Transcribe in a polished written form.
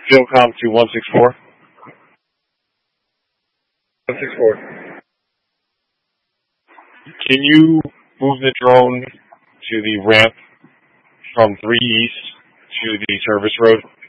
Philcom to 164. 164. Can you move the drone to the ramp from 3 East to the service road